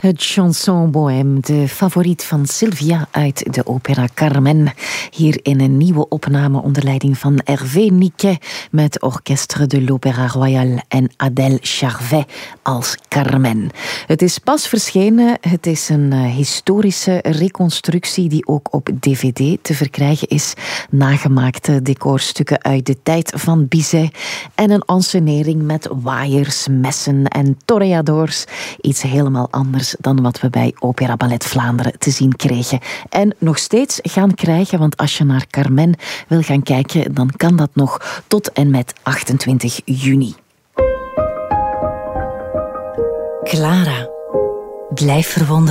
Het chanson bohème, de favoriet van Sylvia uit de opera Carmen. Hier in een nieuwe opname onder leiding van Hervé Niquet met Orchestre de l'Opéra Royal en Adèle Charvet als Carmen. Het is pas verschenen. Het is een historische reconstructie die ook op DVD te verkrijgen is. Nagemaakte decorstukken uit de tijd van Bizet en een encenering met waaiers, messen en toreadors. Iets helemaal anders dan wat we bij Opera Ballet Vlaanderen te zien kregen. En nog steeds gaan krijgen, want als je naar Carmen wil gaan kijken, dan kan dat nog tot en met 28 juni. Clara, blijf verwonderd.